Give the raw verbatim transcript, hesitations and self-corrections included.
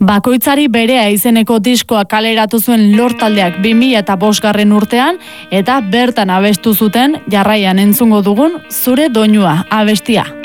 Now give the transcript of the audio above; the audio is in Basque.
Bakoitzari berea izeneko diskoa kaleratu zuen Lord taldeak bi mila bostgarren urtean, eta bertan abestu zuten jarraian entzungo dugun Zure doinua abestia.